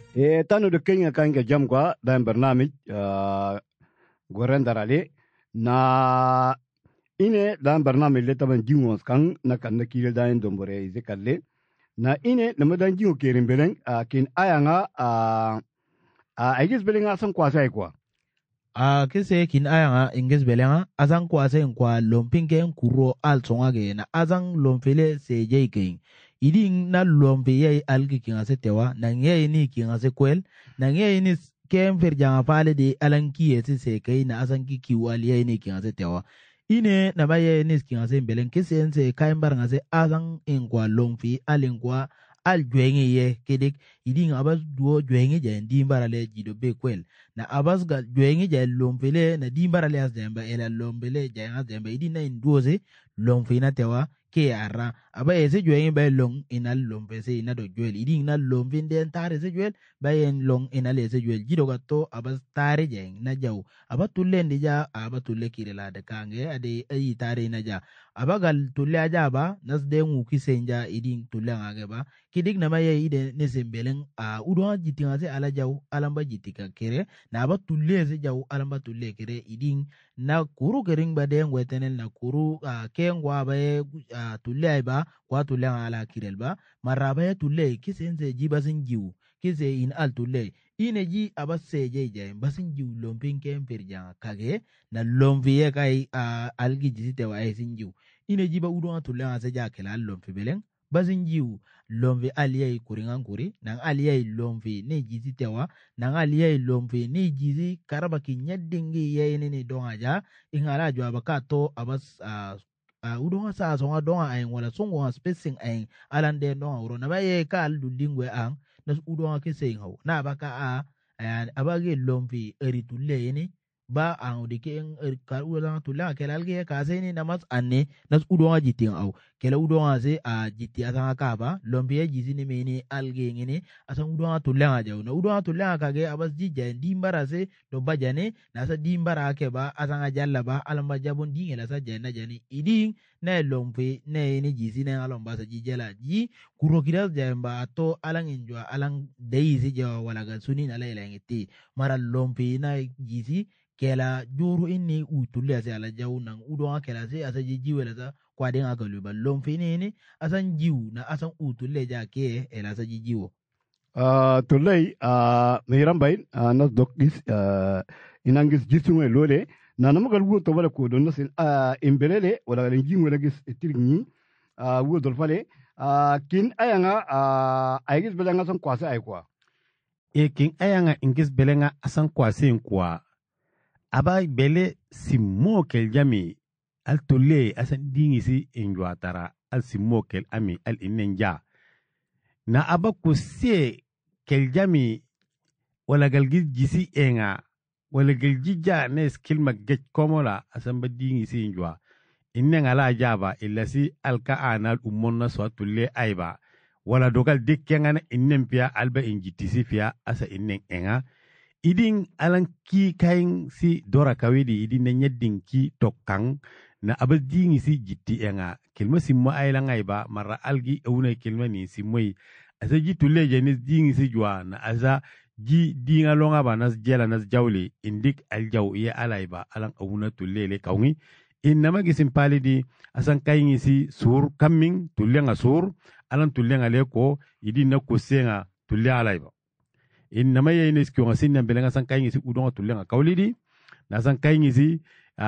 tanu de kenya kanga jam kwa dan barnamij goren darale na ine dan barnamij le taban jingos kan na kan na kire dan dombore izekalle na ine na madan jingo kerin beleng kin ayanga aigis belenga san kwasa kwa kese kin ayanga inges belenga azang kwase kwa lompinge kuro al tsongage na azang lomfele se jeiking iding na lompe ye algi kinga se tewa na nge ni kinga se kwel na nge ni kem ferjanga pale de alanki ese se kai na azang ki kiwali ye ni kinga se tewa ine na baye ni kinga se belen kese ense kaimbar nga se azang ingwa lomfi alingwa al jwengi ye kedik iding abas duo jwengi je ndimbara le jido be kwel na abas ga jwengi je lompele na dimbara le as demba ela lompele je as demba iding na induoze lomfi na tewa ke ara aba ese jwengi ba long inal lompe se ina do jwel iding na lomfi den tare se jwel ba en long inal ese jwel jido ga to abas tare je na jaw aba tulle ndija aba tulle kirela de kange ade ayi tare na ja aba gal tulle aja ba nas de ngu kisenja iding tulle ngage ba kidik na maye ide ne sembelen udon jitinga se ala jaw alamba jitika kere na aba tulle se jaw alamba tulle kere iding na kuru kering ba de ngwetenel na kuru kengwa ba tulle ay ba kwa tulle ala kirel ba maraba tulle kisense jibasin jiw kise in al tulle ine ji aba seje jay basin jiw lompin kem perja kage na lomviye kai algi jisite wa sin jiw ine ji ba udon tulle se ja kela lomfi beleng basin jiw lomvi aliyai kuringan kuri nang aliyai lomvi ne jizi tewa nang aliyai lomvi ne jizi karaba ki nyadingi yai ne donga ja ingala jo abaka to abas udonga sa songa donga ayin wala songo spacing ayin alande donga uro na baye ka al dulingwe ang nas udonga ke saying haw na abaka abage lomvi eritulle yene ba ang dike en kar ulang tulang kelalge ka seni namas anne nas udonga jiting aw kela udonga se jiti asanga kaba lompiye jizi ne meni alge ngene asang udonga tulang jaw na udonga tulang kage abas jija dimbara se do bajane na sa dimbara ke ba asanga jalla ba alamba jabon dingela sa jana jani iding na lompe ne ni jizi ne alamba sa jijela ji kurokira jamba to alang injwa alang deizi jaw wala ga sunin ala ila ngiti mara lompe na jizi kela juru inni utulle ase ala jaw nang udonga kela se asa jijiwela sa kwa den aka luba lomfini ni asan jiw na asan utulle ja ke ela sa jijiwo tullai meiram bain nas dokis inangis jisunwe lole na namagal wo to wala ko don nasin imbelele wala len jingwe gis tirni wo dol fale kin ayanga aigis belanga san kwase ay kwa kin ayanga ingis belenga asan kwase kwa aba bele simmo kel jami al tolle asan dingisi injwa tara al simmo kel ami al inenja na aba ko se kel jami wala galgi jisi enga wala galgi ja ne skill magget komola asan ba dingisi injwa innenga la jaba illa si al ka anal umonna so tolle ayba wala dogal dekkenga na innempia alba injitisi fia asa innen enga idin alan ki kain si dora kawedi idin na nyeddin ki tokkang na abadingi si jitti enga kelma simmo ayla ngaiba mara algi euna kelma ni simoi asa jitu leje ni dingi si jwa na asa ji dinga longa ba nas jela nas jawli indik aljaw ya alaiba alan euna tulele kawngi innama gisim palidi asan kaingi si sur coming tulenga sur alan tulenga leko idin na kusenga tulle alaiba innama yeyne skionga sinna belenga san kayngi si udonga tulenga kawlidi na san kayngi si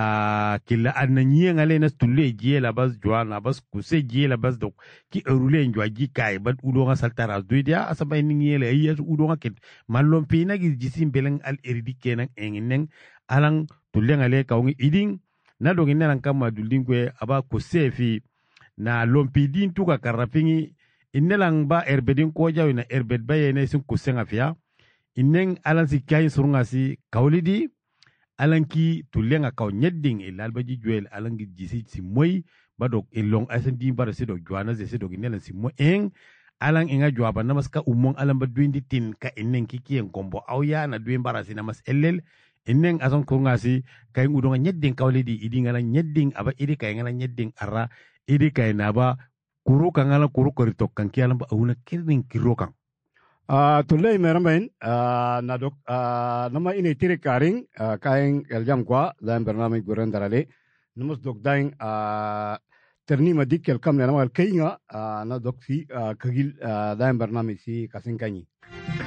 killa anna nyienga le nas tulle jiela bas joana bas kuse jiela bas dok ki erule njwa ji kay bad udonga saltara duidia asaba ni ngiele ayya udonga ket mallom pina gi jisim beleng al eridi kenan enginen alang tulenga le kawngi iding na dogin nan kamma duldingwe aba kuse fi na lompidin tuka karapingi innelang ba erbedin ko jawina erbed bayene sun kusenga fiya innen alan si kay surunga si kawlidi alan ki tulenga kaw nyedding ilal baji juel alan gi jisi si moy badok ilong asan di bar si dog juana se dog innen si mo eng alan inga juaba namas ka umong alan ba duindi tin ka innen ki kien kombo awya na duin bar si namas ellel innen asan kurunga si kay ngudonga nyedding kawlidi idi ngala nyedding aba idi kay ngala nyedding ara idi kay naba kuru kangala kuru koritok kan kialan ba awuna kirning kirokang Tulay meramain nadok nama ini tiri karing kain eljam kwa dalam bernamij Guren Darale numus dok daing ternima dikel kam nama kainga nadok si kagil dalam bernamij si kasing kanyi.